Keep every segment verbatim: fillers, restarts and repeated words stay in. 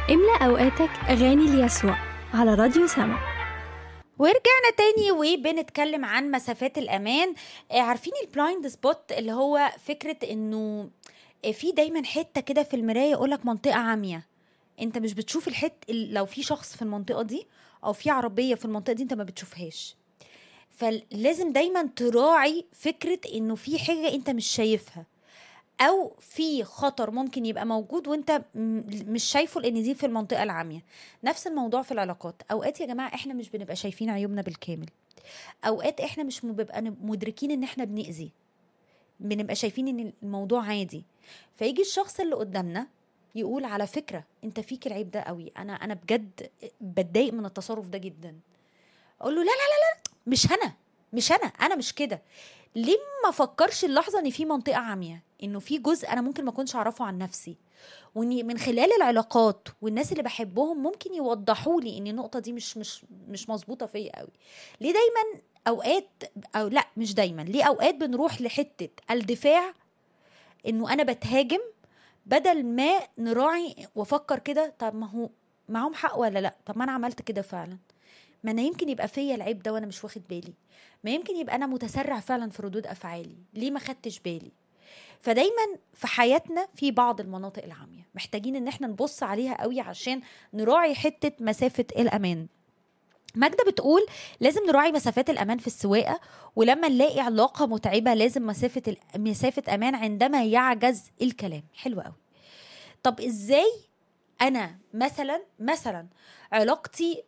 املأ أوقاتك أغاني ليسوع على راديو سما. ورجعنا تاني وبنتكلم عن مسافات الأمان. آه، عارفين البلايند سبوت اللي هو فكرة انه آه، في دايما حتة كده في المراية يقولك منطقة عامية. انت مش بتشوف الحت لو في شخص في المنطقة دي او في عربية في المنطقة دي انت ما بتشوفهاش، فلازم دايما تراعي فكرة انه في حاجة انت مش شايفها او في خطر ممكن يبقى موجود وانت م- مش شايفه لان دي في المنطقة العامية. نفس الموضوع في العلاقات. اوقات يا جماعة احنا مش بنبقى شايفين عيوبنا بالكامل، اوقات احنا مش بنبقى مدركين ان احنا بنأذي، بنبقى شايفين ان الموضوع عادي. فيجي الشخص اللي قدامنا يقول على فكرة انت فيك العيب ده قوي، انا انا بجد بتضايق من التصرف ده جدا. اقول له لا لا لا لا، مش انا مش انا انا مش كده. ليه ما فكرش اللحظة ان في منطقة عامية، انه في جزء انا ممكن ما كنتش اعرفه عن نفسي، واني من خلال العلاقات والناس اللي بحبهم ممكن يوضحوا لي ان النقطة دي مش مش مش مظبوطة فيا قوي. ليه دايما اوقات، او لا مش دايما، ليه اوقات بنروح لحتة الدفاع، انه انا بتهاجم، بدل ما نراعي وافكر كده طب ما هو معهم حق ولا لا، طب ما انا عملت كده فعلا، ما انا يمكن يبقى فيا العيب ده وانا مش واخد بالي، ما يمكن يبقى انا متسرع فعلا في ردود افعالي، ليه ما خدتش بالي. فدايما في حياتنا في بعض المناطق العامية محتاجين ان احنا نبص عليها قوي عشان نراعي حتة مسافة الامان. ماجدة بتقول لازم نراعي مسافات الأمان في السواقة، ولما نلاقي علاقة متعبة لازم مسافة ال- مسافة أمان عندما يعجز الكلام. حلو قوي. طب إزاي أنا مثلا مثلا علاقتي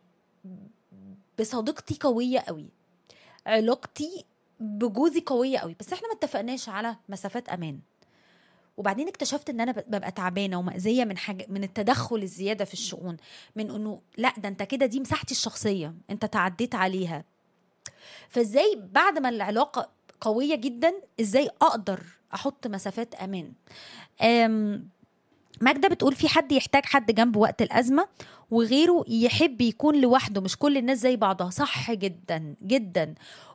بصديقتي قوية قوي، علاقتي بجوزي قوية قوي، بس احنا ما اتفقناش على مسافات أمان، وبعدين اكتشفت ان انا ببقى تعبانه ومأذيه من حاجه، من التدخل الزياده في الشؤون، من انه لا ده انت كده دي مساحتي الشخصيه انت تعديت عليها. فازاي بعد ما العلاقه قويه جدا ازاي اقدر احط مسافات امان؟ أم ماجدة بتقول في حد يحتاج حد جنبه وقت الأزمة، وغيره يحب يكون لوحده، مش كل الناس زي بعضها. صح جدا جدا.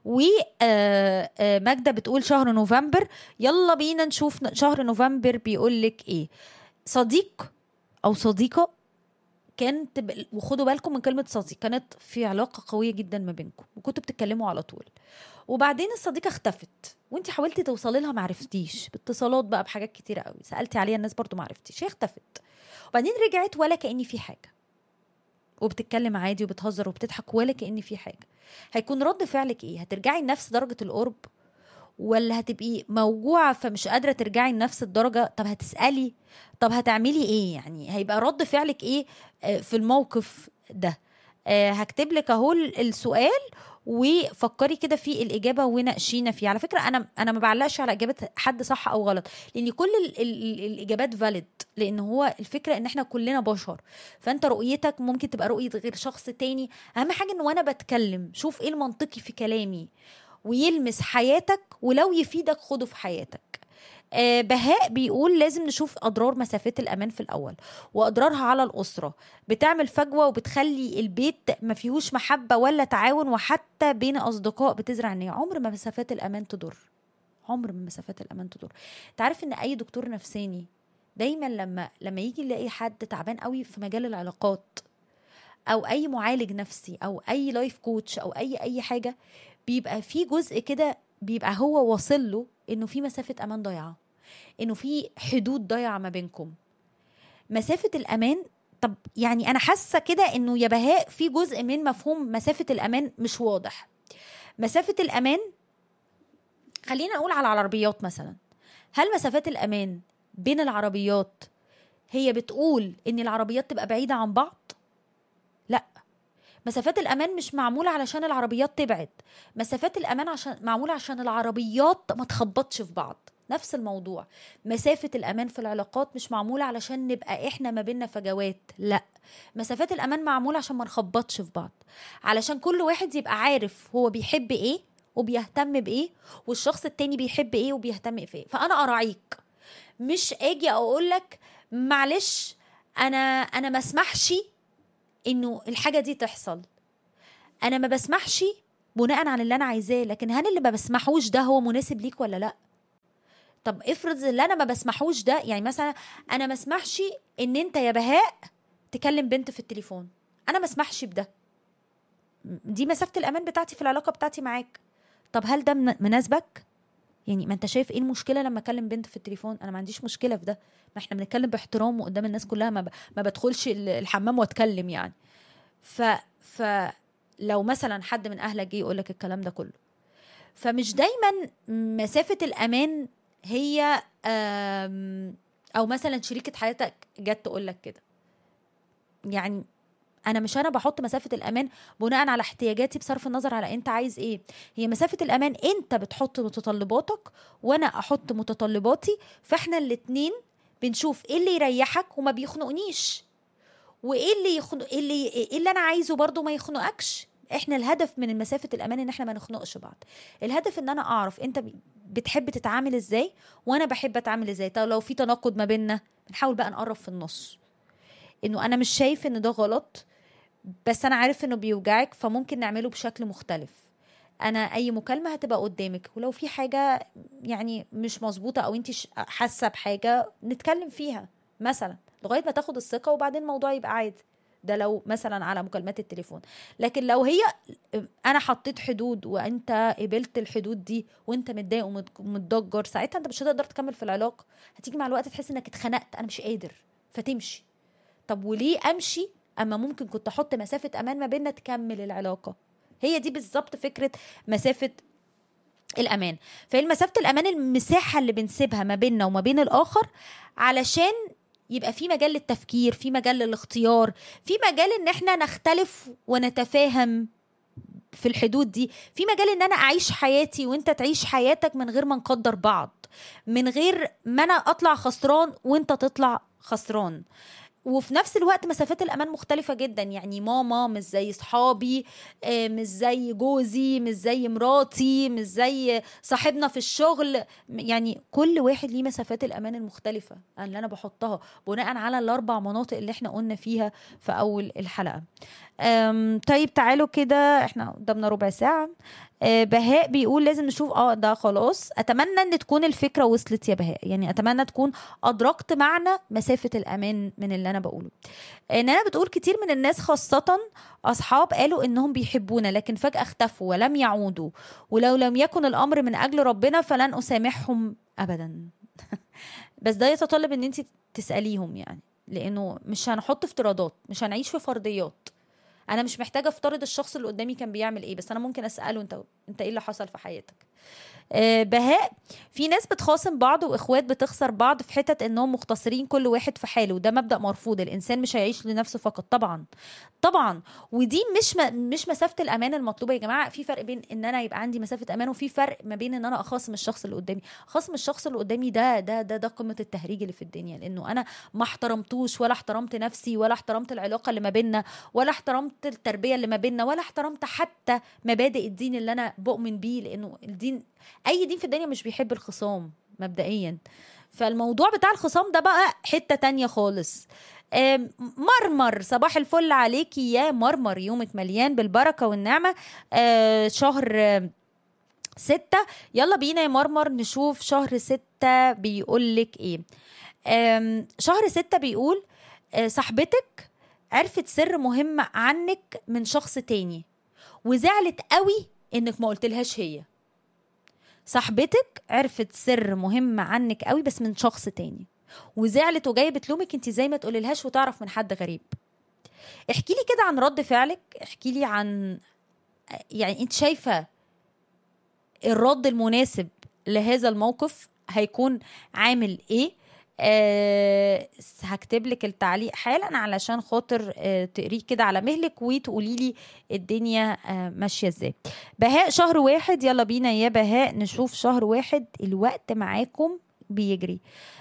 وماجدة بتقول شهر نوفمبر، يلا بينا نشوف شهر نوفمبر بيقولك ايه. صديق أو صديقة كانت ب... وخدوا بالكم من كلمة صديق، كانت في علاقة قوية جدا ما بينكم وكنتوا بتتكلموا على طول، وبعدين الصديقة اختفت وانتي حاولتي توصلي لها معرفتيش، باتصالات بقى بحاجات كتيرة قوي، سألتي عليها الناس برضو معرفتيش، هي اختفت وبعدين رجعت ولا كأني في حاجة، وبتتكلم عادي وبتهزر وبتضحك ولا كأني في حاجة. هيكون رد فعلك ايه؟ هترجعي لنفس درجة القرب، ولا هتبقي موجوعة فمش قادرة ترجعي لنفس الدرجة؟ طب هتسألي، طب هتعملي ايه؟ يعني هيبقى رد فعلك ايه آه، في الموقف ده؟ آه، هكتب لك اهو السؤال وفكري كده في الإجابة وناقشينا فيه. على فكرة أنا أنا ما بعلقش على إجابة حد صح أو غلط، لأن كل ال ال الإجابات فاليد، لأن هو الفكرة إن إحنا كلنا بشر، فأنت رؤيتك ممكن تبقى رؤية غير شخص تاني. أهم حاجة إن وأنا بتكلم شوف إيه المنطقي في كلامي ويلمس حياتك، ولو يفيدك خده في حياتك. آه بهاء بيقول لازم نشوف أضرار مسافات الأمان في الأول وأضرارها على الأسرة، بتعمل فجوة وبتخلي البيت ما فيهوش محبة ولا تعاون، وحتى بين أصدقاء بتزرع النية. عمر ما مسافات الأمان تضر، عمر ما مسافات الأمان تضر. تعرف إن أي دكتور نفساني دايما لما لما يجي يلاقي حد تعبان قوي في مجال العلاقات، او اي معالج نفسي او اي لايف كوتش او اي اي حاجه، بيبقى في جزء كده بيبقى هو واصل له انه في مسافه امان ضايعه، انه في حدود ضايعه ما بينكم. مسافه الامان، طب يعني انا حاسه كده انه يا بهاء في جزء من مفهوم مسافه الامان مش واضح. مسافه الامان، خلينا نقول على العربيات مثلا، هل مسافات الامان بين العربيات هي بتقول ان العربيات تبقى بعيده عن بعض؟ لا، مسافات الأمان مش معمولة علشان العربيات تبعد، مسافات الأمان عشان معمولة عشان العربيات ما تخبطش في بعض. نفس الموضوع، مسافة الأمان في العلاقات مش معمولة علشان نبقى إحنا ما بيننا فجوات، لا، مسافات الأمان معمولة عشان ما نخبطش في بعض، علشان كل واحد يبقى عارف هو بيحب إيه وبيهتم بإيه، والشخص التاني بيحب إيه وبيهتم في إيه. فأنا أراعيك، مش أجي أقولك معلش أنا أنا ما اسمحش انه الحاجة دي تحصل، انا ما بسمحش بناء على اللي انا عايزاه، لكن هل اللي ما بسمحوش ده هو مناسب ليك ولا لا؟ طب افرض اللي انا ما بسمحوش ده، يعني مثلا انا ما اسمحش ان انت يا بهاء تكلم بنت في التليفون، انا ما اسمحش بده، دي مسافة الامان بتاعتي في العلاقة بتاعتي معاك. طب هل ده مناسبك؟ يعني ما انت شايف ايه المشكله لما اكلم بنت في التليفون؟ انا ما عنديش مشكله في ده، ما احنا بنتكلم باحترام وقدام الناس كلها، ما, ب... ما بدخلش الحمام واتكلم يعني. ف ف لو مثلا حد من اهلك جه يقول لك الكلام ده كله، فمش دايما مسافه الامان هي أم... او مثلا شريكه حياتك جت تقول لك كده. يعني انا مش انا بحط مسافه الامان بناء على احتياجاتي بصرف النظر على انت عايز ايه. هي مسافه الامان انت بتحط متطلباتك وانا احط متطلباتي، فاحنا الاتنين بنشوف ايه اللي يريحك وما بيخنقنيش، وايه اللي يخنق إيه اللي ايه اللي انا عايزه برضو ما يخنقكش. احنا الهدف من مسافه الامان ان احنا ما نخنقش بعض، الهدف ان انا اعرف انت بتحب تتعامل ازاي وانا بحب اتعامل ازاي. طب لو في تناقض ما بيننا بنحاول بقى نقرب في النص، انه انا مش شايف ان ده غلط بس انا عارف انه بيوجعك، فممكن نعمله بشكل مختلف. انا اي مكالمه هتبقى قدامك، ولو في حاجه يعني مش مظبوطه او انت حاسه بحاجه نتكلم فيها مثلا لغايه ما تاخد الثقه، وبعدين الموضوع يبقى عادي. ده لو مثلا على مكالمات التليفون. لكن لو هي انا حطيت حدود وانت قبلت الحدود دي وانت متضايق ومتضجر، ساعتها انت مش هتقدر تكمل في العلاقه. هتيجي مع الوقت تحس انك اتخنقت، انا مش قادر، فتمشي. طب وليه امشي اما ممكن كنت احط مسافه امان ما بيننا تكمل العلاقه؟ هي دي بالظبط فكره مسافه الامان. فهي مسافه الامان المساحه اللي بنسيبها ما بيننا وما بين الاخر علشان يبقى في مجال للتفكير، في مجال للاختيار، في مجال ان احنا نختلف ونتفاهم في الحدود دي، في مجال ان انا اعيش حياتي وانت تعيش حياتك من غير ما نقدر بعض، من غير ما انا اطلع خسران وانت تطلع خسران. وفي نفس الوقت مسافات الأمان مختلفة جدا، يعني ماما مش زي صحابي، مش زي جوزي، مش زي مراتي، مش زي صاحبنا في الشغل. يعني كل واحد ليه مسافات الأمان المختلفة اللي أنا بحطها بناء على الأربع مناطق اللي احنا قلنا فيها في أول الحلقة. طيب تعالوا كده، احنا قدامنا ربع ساعة. بهاء بيقول لازم نشوف اه ده خلاص. اتمنى ان تكون الفكره وصلت يا بهاء، يعني اتمنى تكون ادركت معنى مسافه الامان من اللي انا بقوله. ان انا بتقول كتير من الناس خاصه اصحاب قالوا انهم بيحبونا لكن فجاه اختفوا ولم يعودوا، ولو لم يكن الامر من اجل ربنا فلن اسامحهم ابدا. بس ده يتطلب ان انت تساليهم، يعني لانه مش هنحط افتراضات، مش هنعيش في فرضيات. انا مش محتاجه افترض الشخص اللي قدامي كان بيعمل ايه، بس انا ممكن اساله انت انت ايه اللي حصل في حياتك. أه بهاء، في ناس بتخاصم بعض واخوات بتخسر بعض في حتت انهم مختصرين كل واحد في حاله، وده مبدأ مرفوض. الانسان مش هيعيش لنفسه فقط. طبعا طبعا، ودي مش م... مش مسافه الامان المطلوبه يا جماعه. في فرق بين ان انا يبقى عندي مسافه امان، وفي فرق ما بين ان انا اخاصم الشخص اللي قدامي. اخاصم الشخص اللي قدامي ده ده ده ده قمه التهريج اللي في الدنيا، لانه انا ما احترمتوش ولا احترمت نفسي ولا احترمت العلاقه اللي ما بيننا ولا احترمت التربيه اللي ما بيننا ولا احترمت حتى مبادئ الدين اللي انا بؤمن بيه، لانه الدين اي دين في الدنيا مش بيحب الخصام مبدئيا. فالموضوع بتاع الخصام ده بقى حته تانية خالص. مرمر، صباح الفل عليكي يا مرمر، يومك مليان بالبركة والنعمة. شهر ستة، يلا بينا يا مرمر نشوف شهر ستة بيقولك ايه. شهر ستة بيقول صاحبتك عرفت سر مهم عنك من شخص تاني وزعلت قوي انك ما قلتلهاش. هي صاحبتك عرفت سر مهم عنك قوي بس من شخص تاني وزعلت وجايه بتلومك انت زي ما تقوليلهاش وتعرف من حد غريب. احكي لي كده عن رد فعلك، احكي لي عن يعني انت شايفه الرد المناسب لهذا الموقف هيكون عامل ايه. أه هكتب لك التعليق حالا علشان خاطر أه تقريه كده على مهلك وتقولي لي الدنيا أه ماشيه ازاي. بهاء، شهر واحد، يلا بينا يا بهاء نشوف شهر واحد. الوقت معاكم بيجري.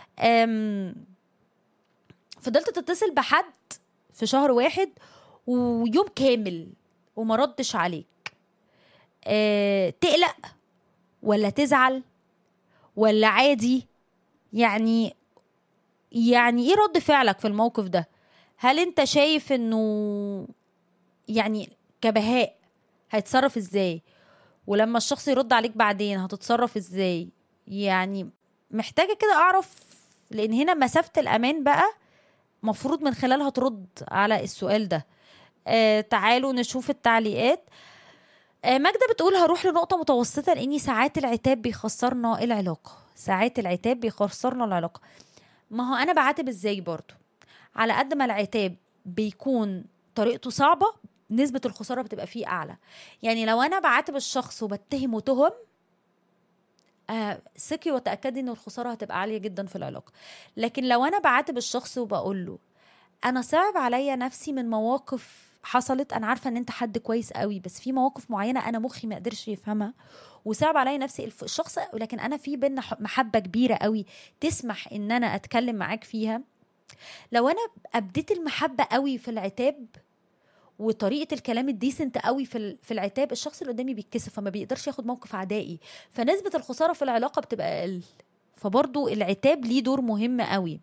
فضلت تتصل بحد في شهر واحد ويوم كامل وما ردش عليك. أه تقلق ولا تزعل ولا عادي؟ يعني يعني ايه رد فعلك في الموقف ده؟ هل انت شايف انه يعني كبهاء هيتصرف ازاي؟ ولما الشخص يرد عليك بعدين هتتصرف ازاي؟ يعني محتاجة كده اعرف، لان هنا مسافة الامان بقى مفروض من خلالها ترد على السؤال ده. آه تعالوا نشوف التعليقات. آه ماجدة بتقول هروح لنقطة متوسطة لاني ساعات العتاب بيخسرنا العلاقة. ساعات العتاب بيخسرنا العلاقة. ما هو انا بعاتب ازاي برضو؟ على قد ما العتاب بيكون طريقته صعبة نسبة الخسارة بتبقى فيه اعلى. يعني لو انا بعاتب الشخص وبتهمه تهم، آه ثقي وتأكدي ان الخسارة هتبقى عالية جدا في العلاقة. لكن لو انا بعاتب الشخص وبقول له انا صعب عليا نفسي من مواقف حصلت، انا عارفة ان انت حد كويس قوي بس في مواقف معينة انا مخي ما قدرش يفهمها وصعب عليا نفسي الشخص، لكن انا في بينا محبة كبيرة قوي تسمح ان انا اتكلم معاك فيها. لو انا ابديت المحبة قوي في العتاب وطريقه الكلام الديسنت قوي في في العتاب، الشخص اللي قدامي بيتكسف فما بيقدرش ياخد موقف عدائي، فنسبه الخساره في العلاقه بتبقى اقل. فبرضو العتاب ليه دور مهم قوي.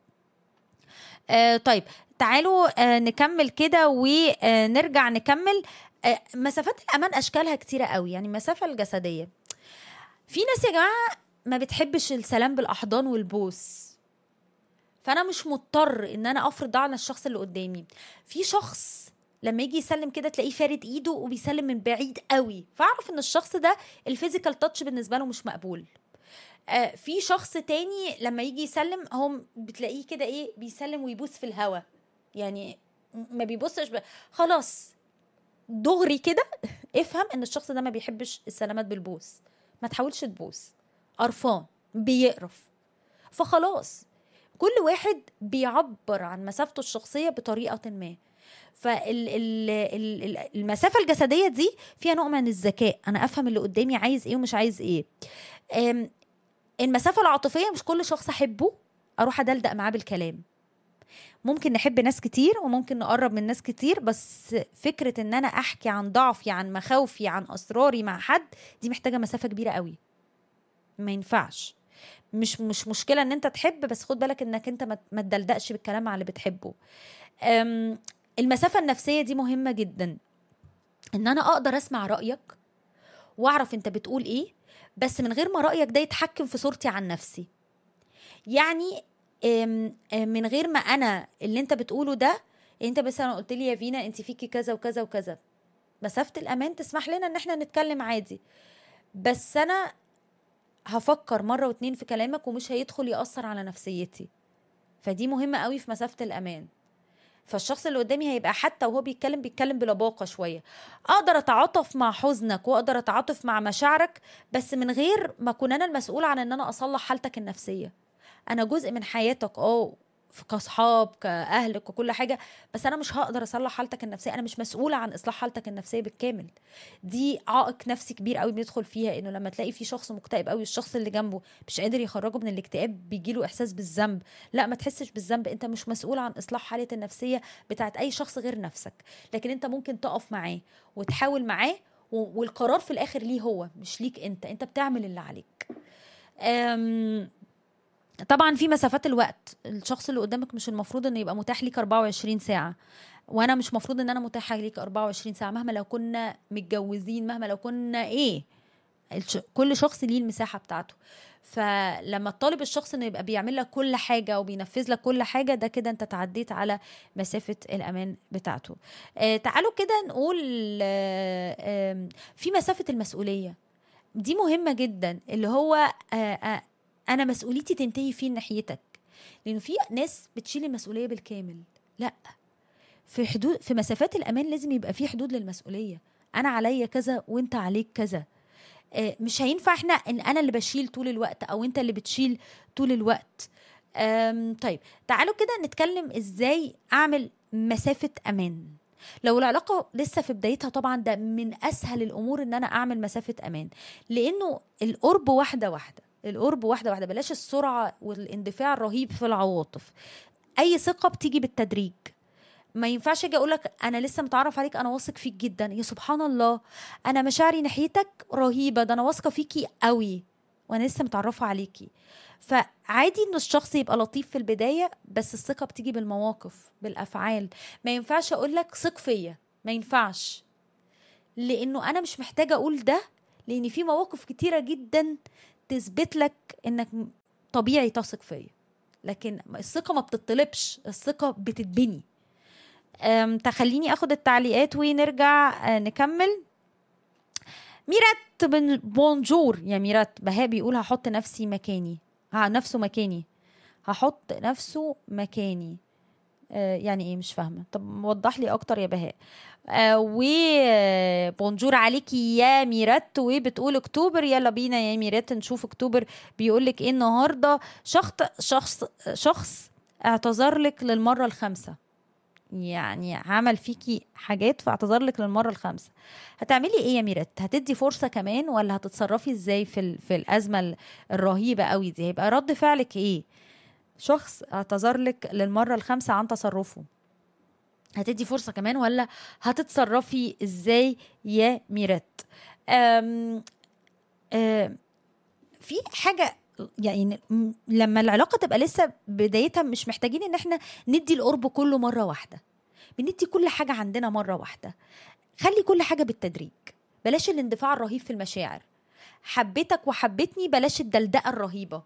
آه طيب تعالوا آه نكمل كده ونرجع نكمل. آه مسافات الامان اشكالها كتيره قوي. يعني المسافه الجسديه، في ناس يا جماعه ما بتحبش السلام بالاحضان والبوس، فانا مش مضطر ان انا افرض ده على الشخص اللي قدامي. في شخص لما يجي يسلم كده تلاقيه فارد ايده وبيسلم من بعيد قوي، فاعرف ان الشخص ده الفيزيكال تاتش بالنسبه له مش مقبول. آه في شخص تاني لما يجي يسلم هم بتلاقيه كده ايه بيسلم ويبوس في الهوا، يعني ما بيبصش ب... خلاص دغري كده افهم ان الشخص ده ما بيحبش السلامات بالبوس، ما تحاولش تبوس، قرفان بيقرف. فخلاص كل واحد بيعبر عن مسافته الشخصيه بطريقه ما. فالمسافة الجسدية دي فيها نوع من الذكاء، أنا أفهم اللي قدامي عايز إيه ومش عايز إيه. المسافة العاطفية مش كل شخص أحبه أروح أدلدق معاه بالكلام. ممكن نحب ناس كتير وممكن نقرب من ناس كتير، بس فكرة إن أنا أحكي عن ضعفي عن مخاوفي عن أسراري مع حد دي محتاجة مسافة كبيرة قوي، ما ينفعش. مش مش مشكلة إن أنت تحب، بس خد بالك إنك أنت ما تدلدقش بالكلام مع اللي بتحبه. المسافة النفسية دي مهمة جدا، ان انا اقدر اسمع رأيك واعرف انت بتقول ايه، بس من غير ما رأيك ده يتحكم في صورتي عن نفسي. يعني من غير ما انا اللي انت بتقوله ده، انت بس انا قلت لي يا فينا انت فيكي كذا وكذا وكذا، مسافة الامان تسمح لنا ان احنا نتكلم عادي، بس انا هفكر مرة واتنين في كلامك ومش هيدخل يأثر على نفسيتي. فدي مهمة قوي في مسافة الامان. فالشخص اللي قدامي هيبقى حتى وهو بيتكلم بيتكلم بلباقة شوية، اقدر اتعاطف مع حزنك واقدر اتعاطف مع مشاعرك، بس من غير ما اكون انا المسؤول عن ان انا اصلح حالتك النفسية. انا جزء من حياتك اه كاصحاب كاهلك وكل حاجة، بس انا مش هقدر اصلح حالتك النفسية، انا مش مسؤولة عن اصلاح حالتك النفسية بالكامل. دي عائق نفسي كبير قوي بندخل فيها، انه لما تلاقي في شخص مكتئب قوي الشخص اللي جنبه مش قادر يخرجه من الاكتئاب بيجيله احساس بالذنب. لا، ما تحسش بالذنب، انت مش مسؤول عن اصلاح حالة النفسية بتاعت اي شخص غير نفسك، لكن انت ممكن تقف معاه وتحاول معاه، والقرار في الاخر ليه هو مش ليك انت، انت بتعمل اللي عليك. أم طبعا في مسافات الوقت، الشخص اللي قدامك مش المفروض انه يبقى متاح ليك أربعة وعشرين ساعة، وانا مش مفروض ان انا متاحه ليك أربعة وعشرين ساعة مهما لو كنا متجوزين، مهما لو كنا ايه، كل شخص ليه المساحه بتاعته. فلما تطالب الشخص انه يبقى بيعمل لك كل حاجه وبينفذ لك كل حاجه، ده كده انت تعديت على مسافه الامان بتاعته. آه تعالوا كده نقول آه آه في مسافه المسؤوليه، دي مهمه جدا، اللي هو آه آه انا مسؤوليتي تنتهي فين ناحيتك، لانه في ناس بتشيل المسؤوليه بالكامل. لا، في حدود، في مسافات الامان لازم يبقى في حدود للمسؤوليه، انا عليا كذا وانت عليك كذا. آه مش هينفع احنا ان انا اللي بشيل طول الوقت او انت اللي بتشيل طول الوقت. طيب تعالوا كده نتكلم ازاي اعمل مسافه امان. لو العلاقه لسه في بدايتها طبعا ده من اسهل الامور ان انا اعمل مسافه امان، لانه القرب واحده واحده، القرب واحده واحده، بلاش السرعه والاندفاع الرهيب في العواطف. اي ثقه بتيجي بالتدريج، ما ينفعش اجي اقولك انا لسه متعرف عليك انا واثق فيك جدا، يا سبحان الله انا مشاعري ناحيتك رهيبه، ده انا واثقه فيكي قوي وانا لسه متعرفه عليكي. فعادي ان الشخص يبقى لطيف في البدايه، بس الثقه بتيجي بالمواقف بالافعال. ما ينفعش اقولك ثق فيا، ما ينفعش، لانه انا مش محتاجه اقول ده، لان في مواقف كتيره جدا تثبت لك انك طبيعي تثق فيا. لكن الثقة ما بتطلبش، الثقة بتتبني. أم، تخليني اخد التعليقات ونرجع آه، نكمل. ميرات بن- بونجور يا ميرات. بهاء بيقول هحط نفسي مكاني، ها نفسه مكاني، هحط نفسه مكاني. آه يعني ايه؟ مش فاهمه، طب وضح لي اكتر يا بهاء. آه وبونجور عليكي يا ميرات، وبتقول اكتوبر، يلا بينا يا ميرات نشوف اكتوبر بيقول لك ايه النهارده. شخص شخص شخص اعتذر لك للمره الخامسه، يعني عمل فيكي حاجات فاعتذر لك للمره الخامسه. هتعملي ايه يا ميرات؟ هتدي فرصه كمان ولا هتتصرفي ازاي في ال- في الازمه ال- الرهيبه قوي دي؟ هيبقى رد فعلك ايه؟ شخص اعتذر لك للمره الخامسه عن تصرفه، هتدي فرصه كمان ولا هتتصرفي ازاي يا ميرات؟ أم أم في حاجه يعني م- لما العلاقه تبقى لسه بدايتها مش محتاجين ان احنا ندي القرب كله مره واحده، بندي كل حاجة عندنا مرة واحدة. خلي كل حاجة بالتدريج، بلاش الاندفاع الرهيب في المشاعر. حبيتك وحبتني، بلاش الدلدقة الرهيبة،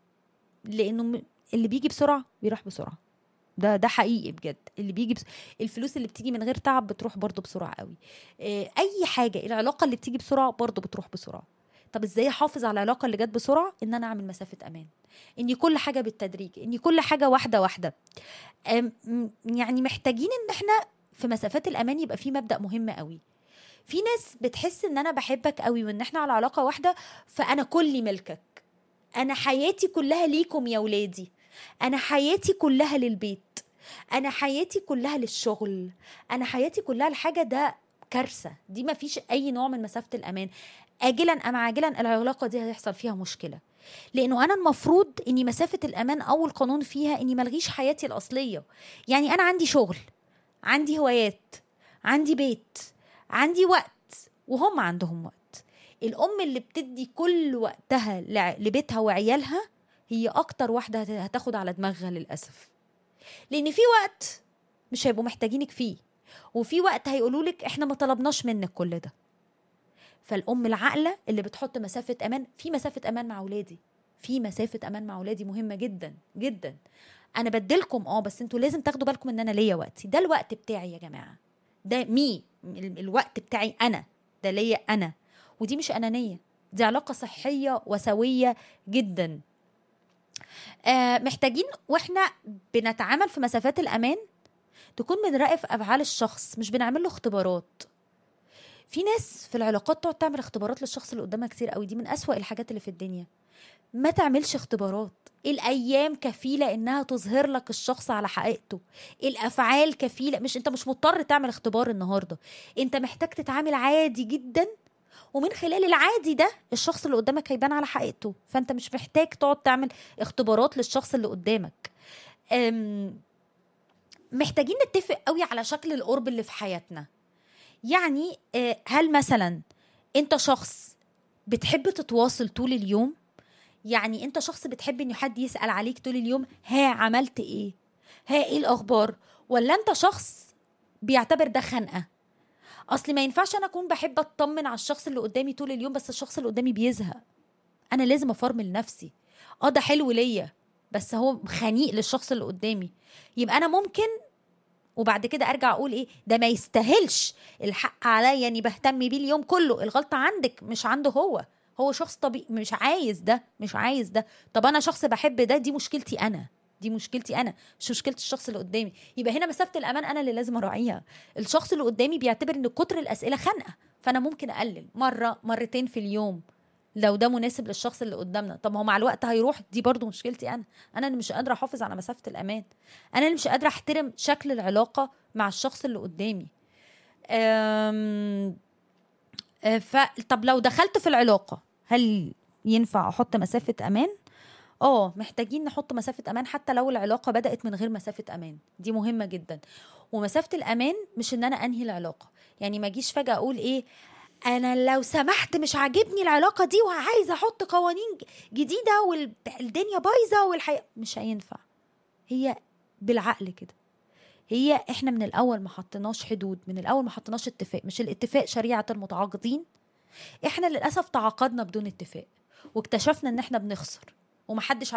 لأنه م- اللي بيجي بسرعة بيروح بسرعة. ده ده حقيقي بجد. اللي بيجي بس... الفلوس اللي بتيجي من غير تعب بتروح برضو بسرعة قوي. إيه، أي حاجة، العلاقة اللي بتيجي بسرعة برضو بتروح بسرعة. طب ازاي احافظ على العلاقة اللي جت بسرعة؟ ان انا اعمل مسافة امان، اني كل حاجة بالتدريج، اني كل حاجة واحدة واحدة. أم، م- يعني محتاجين ان احنا في مسافات الامان يبقى في مبدأ مهم قوي. في ناس بتحس ان انا بحبك قوي وان احنا على علاقة واحدة فانا كلي ملكك، انا حياتي كلها ليكم يا ولادي، انا حياتي كلها للبيت، انا حياتي كلها للشغل، انا حياتي كلها الحاجة. ده كارثة، دي ما فيش اي نوع من مسافة الامان. اجلا ام عاجلا العلاقة دي هيحصل فيها مشكلة، لانه انا المفروض اني مسافه الامان اول قانون فيها اني ملغيش حياتي الاصليه. يعني انا عندي شغل، عندي هوايات، عندي بيت، عندي وقت، وهم عندهم وقت. الام اللي بتدي كل وقتها لع- لبيتها وعيالها هي اكتر واحده هت- هتاخد على دماغها للاسف، لان في وقت مش هيبقوا محتاجينك فيه، وفي وقت هيقولوا لك احنا ما طلبناش منك كل ده. فالام العاقله اللي بتحط مسافه امان، في مسافه امان مع اولادي، في مسافه امان مع اولادي مهمه جدا جدا. انا بدلكم اه بس انتوا لازم تاخدوا بالكم ان انا ليا وقتي، ده الوقت بتاعي يا جماعه، ده مي ال- الوقت بتاعي انا، ده ليا انا. ودي مش انانيه، دي علاقه صحيه وسويه جدا. آه محتاجين واحنا بنتعامل في مسافات الامان تكون بنراقب افعال الشخص، مش بنعمل له اختبارات. في ناس في العلاقات تقعد تعمل اختبارات للشخص اللي قدامها كتير قوي، دي من أسوأ الحاجات اللي في الدنيا. ما تعملش اختبارات، الايام كفيله انها تظهر لك الشخص على حقيقته، الافعال كفيله. مش انت مش مضطر تعمل اختبار النهارده، انت محتاج تتعامل عادي جدا، ومن خلال العادي ده الشخص اللي قدامك هيبان على حقيقته. فانت مش محتاج تقعد تعمل اختبارات للشخص اللي قدامك. أم، محتاجين نتفق قوي على شكل القرب اللي في حياتنا. يعني آه، هل مثلا انت شخص بتحب تتواصل طول اليوم؟ يعني انت شخص بتحب ان حد يسأل عليك طول اليوم، ها عملت ايه، ها ايه الاخبار؟ ولا انت شخص بيعتبر ده خنقة؟ اصل ما ينفعش انا اكون بحب اطمن على الشخص اللي قدامي طول اليوم بس الشخص اللي قدامي بيزهق. انا لازم افرمل نفسي. اه ده حلو ليا بس هو خنيق للشخص اللي قدامي، يبقى انا ممكن وبعد كده ارجع اقول ايه ده ما يستاهلش الحق عليا اني بهتم بيه اليوم كله. الغلطه عندك مش عنده، هو هو شخص طبيعي مش عايز ده، مش عايز ده. طب انا شخص بحب ده، دي مشكلتي انا، دي مشكلتي انا مش مشكله الشخص اللي قدامي. يبقى هنا مسافه الامان انا اللي لازم اراعيها. الشخص اللي قدامي بيعتبر ان كتر الاسئله خنقه، فانا ممكن اقلل مره مرتين في اليوم لو ده مناسب للشخص اللي قدامنا. طب ما هو مع الوقت هيروح، دي برضو مشكلتي انا، انا اللي مش قادره احافظ على مسافه الامان، انا اللي مش قادره احترم شكل العلاقه مع الشخص اللي قدامي. أم... أه، ف... طب لو دخلت في العلاقه هل ينفع احط مسافه امان؟ اه محتاجين نحط مسافه امان حتى لو العلاقه بدات من غير مسافه امان، دي مهمه جدا. ومسافه الامان مش ان انا انهي العلاقه، يعني ما اجيش فجاه اقول ايه انا لو سمحت مش عاجبني العلاقه دي وعايزه احط قوانين جديده والدنيا بايظه والحياه، مش هينفع. هي بالعقل كده، هي احنا من الاول ما حطيناش حدود، من الاول ما حطيناش اتفاق، مش الاتفاق شريعه المتعاقدين. احنا للاسف تعاقدنا بدون اتفاق واكتشفنا ان احنا بنخسر ومحدش